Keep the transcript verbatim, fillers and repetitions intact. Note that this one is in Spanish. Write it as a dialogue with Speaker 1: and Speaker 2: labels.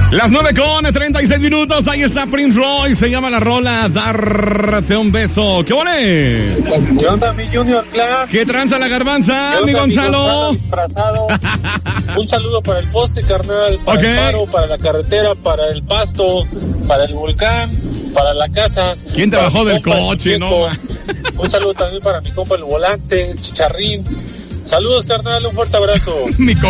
Speaker 1: Las nueve con treinta y seis minutos, ahí está Prince Roy, se llama la rola Darte un beso. ¿Qué ole?
Speaker 2: ¿Qué onda, mi Junior Clark?
Speaker 1: ¿Qué tranza la garbanza,
Speaker 2: ¿Qué onda,
Speaker 1: mi Gonzalo?
Speaker 2: Mi Gonzalo Un saludo para el poste, carnal, para
Speaker 1: okay.
Speaker 2: el faro, para la carretera, para el pasto, para el volcán, para la casa.
Speaker 1: ¿Quién te bajó del coche, no?
Speaker 2: Un saludo también para mi compa el volante, el chicharrín. Saludos, carnal, un fuerte abrazo.
Speaker 1: Mi